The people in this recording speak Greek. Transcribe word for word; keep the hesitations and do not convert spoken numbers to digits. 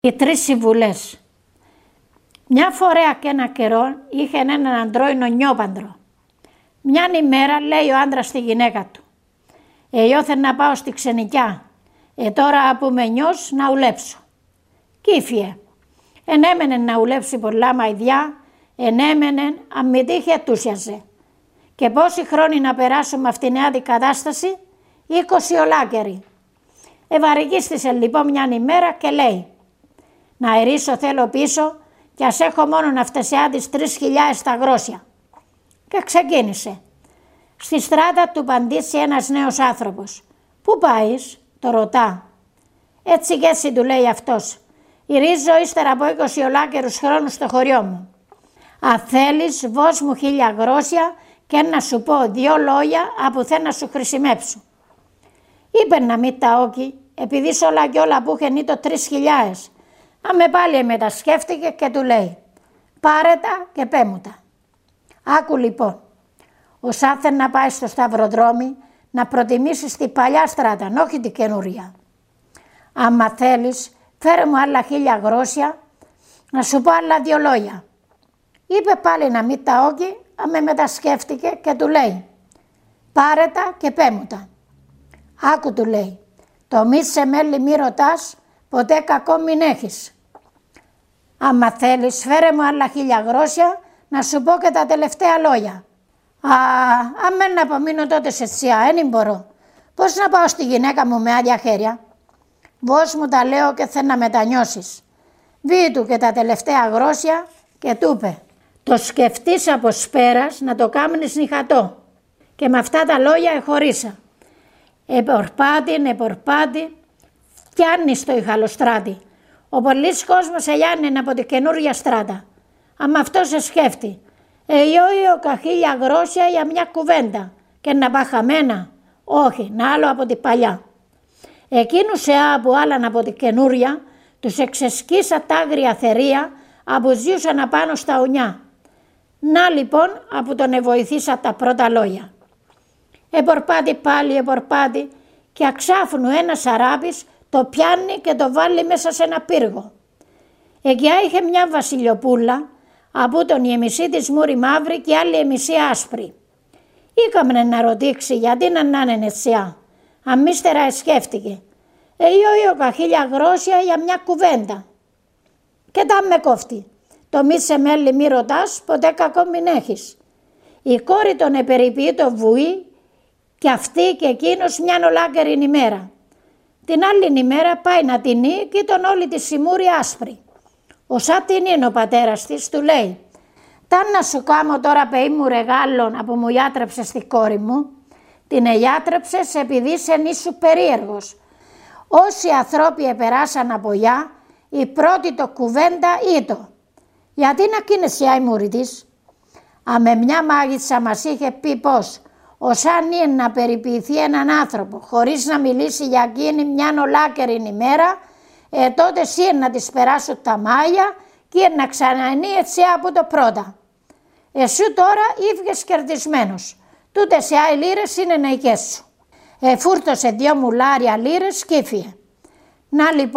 Οι τρεις συμβουλές. Μια φορά και ένα καιρό είχε έναν αντρόινο νιόπαντρο. Μιαν ημέρα λέει ο άντρας στη γυναίκα του: «Ε, ιώθεν να πάω στη ξενικιά, ε, τώρα που με νιώς να ουλέψω». Κύφιε. Ενέμενε να ουλέψει πολλά μαϊδιά, ενέμενε αν μη τύχε τούσιαζε. Και πόσοι χρόνοι να περάσουμε αυτήν την κατάσταση, είκοσι ολάκεροι. Ευαρικίστησε λοιπόν μιαν ημέρα και λέει: «Να ερίσω θέλω πίσω κι ας έχω μόνο να φτασιά τις τρεις χιλιάδες τα γρόσια». Και ξεκίνησε. Στη στράτα του παντήσει ένας νέος άνθρωπος. «Πού πάεις?» το ρωτά. «Έτσι και έτσι», του λέει αυτός. «Ηρίζω ύστερα από είκοσι ολάκερους χρόνους στο χωριό μου. Αν θέλεις βώς μου χίλια γρόσια και να σου πω δυο λόγια από θε να σου χρησιμέψω». Είπε να μην τα όκει, επειδή σ' όλα κι όλα που είχε το τρεις χιλιάδες. Αμε πάλι μετασκέφτηκε και του λέει: «Πάρε τα και πέ μου τα». Άκου λοιπόν, ο σάθεν να πάει στο σταυροδρόμι να προτιμήσεις τη παλιά στράτα, όχι την καινούρια. Άμα θέλεις, φέρε μου άλλα χίλια γρόσια, να σου πω άλλα δυο λόγια. Είπε πάλι να μην τα όκει, αμε μετασκέφτηκε και του λέει: «Πάρε τα και πέ μου τα». Άκου, του λέει, το μη σε μέλη μη ρωτάς, ποτέ κακό μην έχεις. Άμα θέλεις, φέρε μου άλλα χίλια γρόσια, να σου πω και τα τελευταία λόγια. «Α, αμέν να απομείνω τότε σε τσιά, δεν μπορώ. Πώς να πάω στη γυναίκα μου με άδεια χέρια?» «Βώς μου τα λέω και θε να μετανιώσεις». Βεί του και τα τελευταία γρόσια και του είπε: «Το σκεφτείς από σπέρας να το κάμνεις νυχατό». Και με αυτά τα λόγια εχωρίσα. Επορπάτη, επορπάτη, φτιάνει στο ηχαλοστράτη. Ο πολλής κόσμος ελιάνε από τη καινούρια στράτα. Αμα αυτό σε σκέφτει. Εϊόιο καχίλια γρόσια για μια κουβέντα και να πά χαμένα. Όχι, να άλλο από τη παλιά. Εκείνους σε από άλλαν από τη καινούρια τους εξεσκίσα τα άγρια θερία από ζήουσαν απάνω στα ουνιά. Να λοιπόν από τον εβοηθήσα τα πρώτα λόγια. Επορπάτη πάλι, επορπάτη και αξάφνου ένας αράπης το πιάνει και το βάλει μέσα σε ένα πύργο. Εκεί είχε μια βασιλιοπούλα, από τον η εμισή της μούρη μαύρη και άλλη εμισή άσπρη. Ήκαμνε να ρωτήξει γιατί να είναι ετσιά. Αμύστερα εσκέφτηκε. «Εϊόιο καχίλια γρόσια για μια κουβέντα». «Και τα με κόφτει. Το μη σε μέλη μη ρωτάς, ποτέ κακό μην έχεις». Η κόρη τον επεριποιεί το βουή και αυτή και εκείνος μιαν ολάκερη ημέρα. Την άλλη ημέρα πάει να τεινεί και τον όλη τη σιμούρη άσπρη. Ο σαν την είναι ο πατέρας της, του λέει: «Ταν να σου κάμω τώρα πεή μου ρεγάλων από μου ιάτρεψες τη κόρη μου». «Την εγιάτρεψες επειδή σε νήσου περίεργος. Όσοι ανθρώποι επεράσαν από γιά, η πρώτη το κουβέντα ήτο. Γιατί να κίνεσαι η μούρη της?» Αμε μια μάγισσα μας είχε πει πως ο σαν είναι να περιποιηθεί έναν άνθρωπο χωρίς να μιλήσει για εκείνη μιαν ολάκερη ημέρα, ε, τότε εσύ να της περάσω τα μάγια και να ξανανεί έτσι από το πρώτα. Εσύ τώρα ήβγες κερδισμένος, τούτε σε άι λίρες είναι ναϊκές σου. Ε, φούρτωσε δυο μουλάρια λίρες και ήφυγε. Να λοιπόν.